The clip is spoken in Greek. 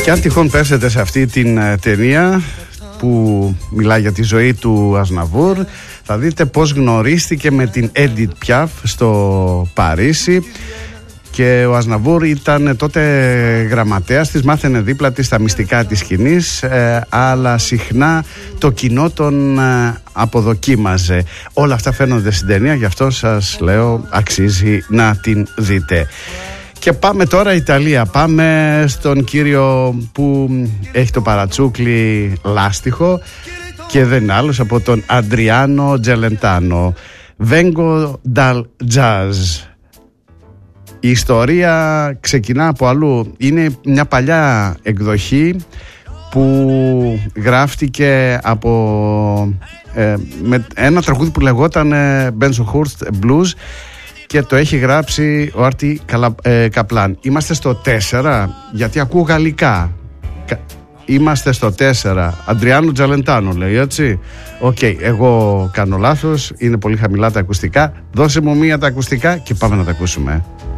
Και αν τυχόν πέσετε σε αυτή την ταινία που μιλάει για τη ζωή του Ασναβούρ, θα δείτε πως γνωρίστηκε με την Edith Piaf στο Παρίσι. Και ο Ασναβούρ ήταν τότε γραμματέας της, μάθαινε δίπλα της τα μυστικά της σκηνής, αλλά συχνά το κοινό τον αποδοκίμαζε. Όλα αυτά φαίνονται στην ταινία, γι' αυτό σας λέω αξίζει να την δείτε. Και πάμε τώρα Ιταλία, πάμε στον κύριο που έχει το παρατσούκλι λάστιχο και δεν είναι άλλος από τον Αντριάνο Τζελεντάνο. Vengo dal jazz. Η ιστορία ξεκινά από αλλού. Είναι μια παλιά εκδοχή που γράφτηκε με ένα τραγούδι που λεγόταν Benzo Hurst Blues και το έχει γράψει ο Άρτι Καπλάν. Είμαστε στο 4, γιατί ακούω γαλλικά. Είμαστε στο 4. Αντριάνο Τζαλεντάνο λέει, έτσι. Οκ, εγώ κάνω λάθος. Είναι πολύ χαμηλά τα ακουστικά. Δώσε μου μία τα ακουστικά και πάμε να τα ακούσουμε.